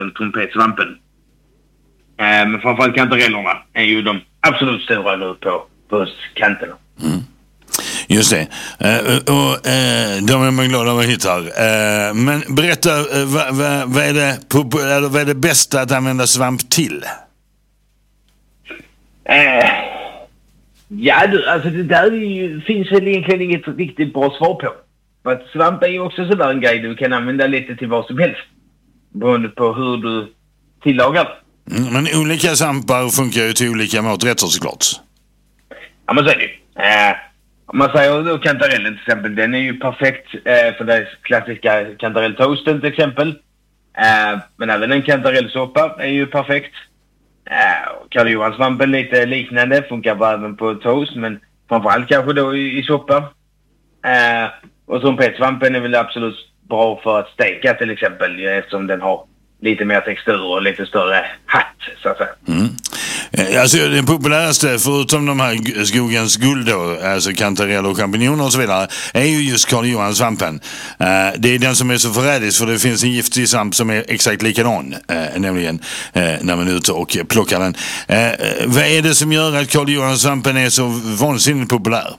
trumpetsvampen. Men framförallt kantarellerna är ju de absolut stora nu på kanterna. Just det. De är man glad över att hitta. Men berätta, vad är det bästa att använda svamp till? Alltså det där finns väl egentligen inget riktigt bra svar på. För att svamp är ju också sådär en grej du kan använda lite till vad som helst. Beroende på hur du tillagar det. Men olika svampar funkar ju till olika maträtter såklart. Ja, men så är det ju. Om man säger då kantarellen till exempel, den är ju perfekt för den klassiska kantarelltoasten till exempel. Men även en kantarellsoppa är ju perfekt. Karl Johan-svampen lite liknande, funkar bara även på toast, men framförallt kanske då i soppa. Och trumpetsvampen är väl absolut bra för att steka till exempel, eftersom den har lite mer textur och lite större hatt så att säga. Alltså den populäraste, förutom de här skogens guld då, alltså kantarell och champinjoner och så vidare, är ju just Karl Johan-svampen. Det är den som är så förrädisk, för det finns en giftig svamp som är exakt likadan, nämligen när man är ute och plockar den. Vad är det som gör att Karl Johan-svampen är så vansinnigt populär?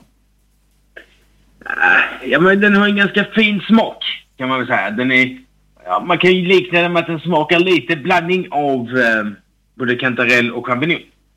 Ja, men den har en ganska fin smak kan man väl säga. Den är, man kan ju likna den med att den smakar lite blandning av både kantarell och champinjon.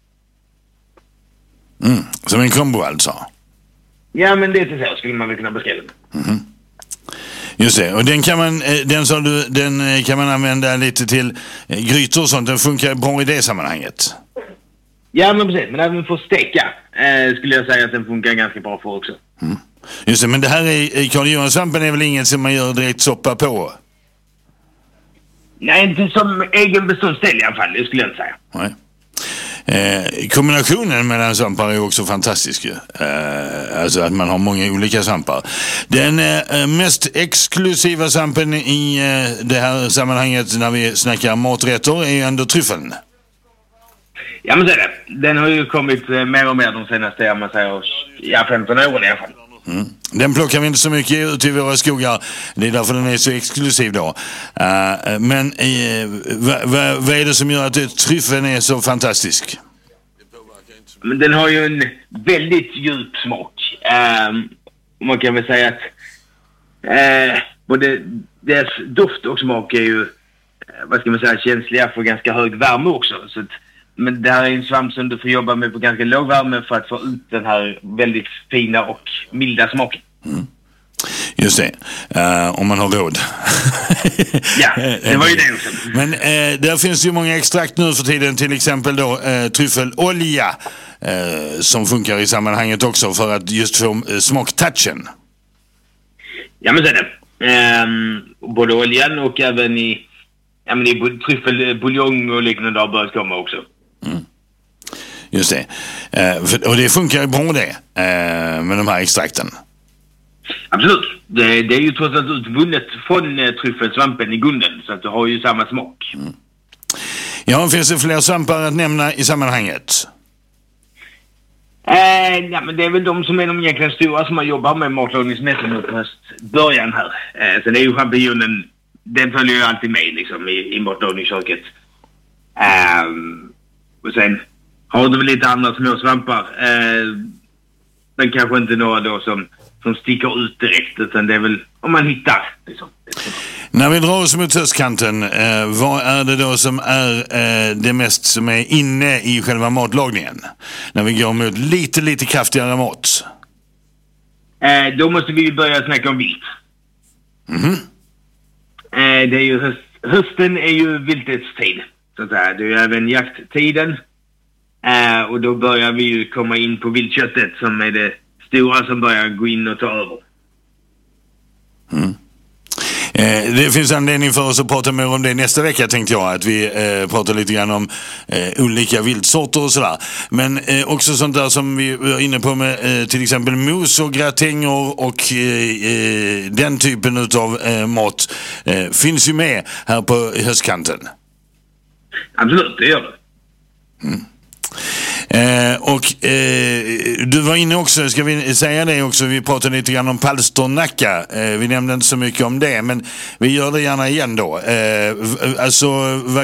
Som en kombo alltså? Ja, men det är så skulle man väl kunna beskriva det. Just det, och den kan man använda lite till grytor och sånt. Den funkar bra i det sammanhanget. Ja, men precis. Men även för att steka skulle jag säga att den funkar ganska bra för också. Just det, men det här är Karl Johan-svampen är väl inget som man gör direkt soppa på? Nej, inte som egen beståndsdel i alla fall, det skulle jag inte säga. Nej. Kombinationen mellan svampar är också fantastisk ju. Alltså att man har många olika svampar. Den mest exklusiva svampen i det här sammanhanget när vi snackar maträtter är ju ändå tryffeln. Ja, men så är det. Den har ju kommit mer och mer de senaste, man säger, 15 åren i alla fall. Den plockar vi inte så mycket ut i våra skogar. Det är därför den är så exklusiv då. Men vad är det som gör att tryffeln är så fantastisk? Men den har ju en väldigt djup smak. Man kan väl säga att både dess doft och smak är ju, vad ska man säga, känsliga för ganska hög värme också. Så att, men det här är en svamp som du får jobba med på ganska låg värme för att få ut den här väldigt fina och milda smaken. Just det, om man har råd. Ja, det var ju det också. Men där finns ju många extrakt nu för tiden, till exempel då tryffelolja som funkar i sammanhanget också för att just få smaktouchen. Ja, men så är det. Både oljan och även i tryffelbuljong och liknande har börjat komma också. Just det. Och det funkar ju bra det med de här extrakten. Absolut. Det är ju trots allt utvunnet från tryffelsvampen i grunden, så att det har ju samma smak. Ja, finns det fler svampar att nämna i sammanhanget? Ja, men det är väl de som är de egentligen stora som man jobbar med matlagningsmässigt nu på början här. Sen är ju champinjonen, den följer ju alltid med liksom i matlagningsköket. Och sen har du väl lite andra små svampar. Men kanske inte några då som sticker ut direkt, utan det är väl om man hittar liksom. När vi drar oss mot höstkanten, vad är det då som är det mest som är inne i själva matlagningen? När vi går mot lite kraftigare mat. Då måste vi börja snacka om vilt. Det är ju hösten är ju viltets tid, så att säga. Det är ju även jakttiden. Och då börjar vi ju komma in på viltköttet som är det stora som börjar gå in och ta över. Det finns anledning för oss att prata mer om det nästa vecka, tänkte jag. Att vi pratar lite grann om olika viltsorter och sådär. Men också sånt där som vi var inne på med till exempel mos och gratänger och den typen av mat finns ju med här på höstkanten. Absolut, det gör det. Du var inne också, ska vi säga det också, vi pratade lite grann om palsternacka. Vi nämnde inte så mycket om det, men vi gör det gärna igen då. Alltså